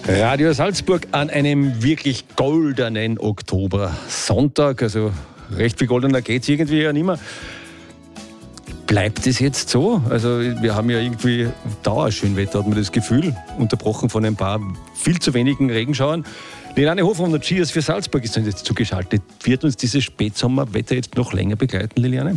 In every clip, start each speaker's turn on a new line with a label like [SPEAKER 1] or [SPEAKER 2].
[SPEAKER 1] Radio Salzburg an einem wirklich goldenen Oktober-Sonntag. Also recht viel goldener geht es irgendwie ja nicht mehr. Bleibt es jetzt so? Also wir haben ja irgendwie Dauerschönwetter, hat man das Gefühl, unterbrochen von ein paar viel zu wenigen Regenschauern. Liliane Hofer von der Cheers für Salzburg ist uns jetzt zugeschaltet. Wird uns dieses Spätsommerwetter jetzt noch länger begleiten, Liliane?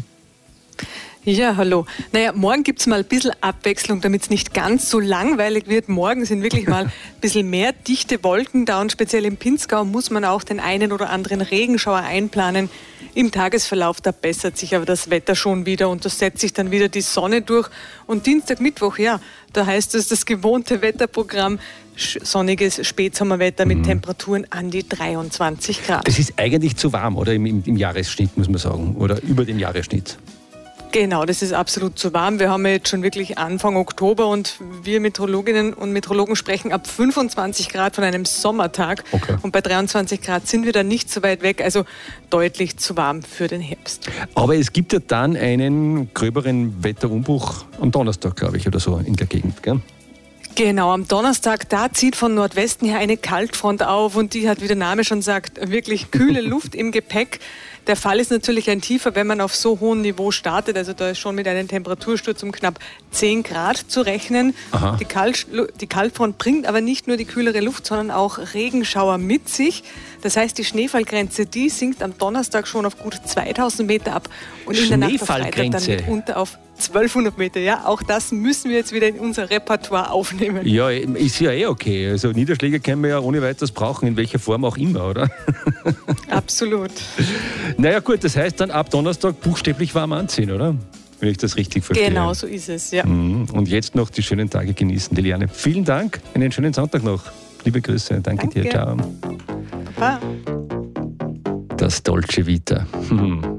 [SPEAKER 2] Ja, hallo. Naja, morgen gibt es mal ein bisschen Abwechslung, damit es nicht ganz so langweilig wird. Morgen sind wirklich mal ein bisschen mehr dichte Wolken da und speziell im Pinzgau muss man auch den einen oder anderen Regenschauer einplanen. Im Tagesverlauf, da bessert sich aber das Wetter schon wieder und da setzt sich dann wieder die Sonne durch. Und Dienstag, Mittwoch, ja, da heißt es das gewohnte Wetterprogramm, sonniges Spätsommerwetter mit Temperaturen an die 23 Grad.
[SPEAKER 1] Das ist eigentlich zu warm, oder? Im Jahresschnitt, muss man sagen, oder über dem Jahresschnitt.
[SPEAKER 2] Genau, das ist absolut zu warm. Wir haben jetzt schon wirklich Anfang Oktober und wir Meteorologinnen und Meteorologen sprechen ab 25 Grad von einem Sommertag. Okay. Und bei 23 Grad sind wir dann nicht so weit weg, also deutlich zu warm für den Herbst.
[SPEAKER 1] Aber es gibt ja dann einen gröberen Wetterumbruch am Donnerstag, glaube ich, oder so in der Gegend, gell?
[SPEAKER 2] Genau, am Donnerstag, da zieht von Nordwesten her eine Kaltfront auf und die hat, wie der Name schon sagt, wirklich kühle Luft im Gepäck. Der Fall ist natürlich ein tiefer, wenn man auf so hohem Niveau startet. Also da ist schon mit einem Temperatursturz um knapp 10 Grad zu rechnen. Die Kaltfront bringt aber nicht nur die kühlere Luft, sondern auch Regenschauer mit sich. Das heißt, die Schneefallgrenze, die sinkt am Donnerstag schon auf gut 2000 Meter ab. Und in der Nacht auf Freitag dann mitunter auf 1200 Meter. Ja, auch das müssen wir jetzt wieder in unser Repertoire aufnehmen.
[SPEAKER 1] Ja, ist ja okay. Also Niederschläge können wir ja ohne weiteres brauchen, in welcher Form auch immer, oder?
[SPEAKER 2] Absolut.
[SPEAKER 1] Naja gut, das heißt dann ab Donnerstag buchstäblich warm anziehen, oder? Wenn ich das richtig verstehe.
[SPEAKER 2] Genau, so ist es, ja.
[SPEAKER 1] Und jetzt noch die schönen Tage genießen, Liliane. Vielen Dank, einen schönen Sonntag noch. Liebe Grüße, danke dir, ciao.
[SPEAKER 2] Baba.
[SPEAKER 1] Das Dolce Vita.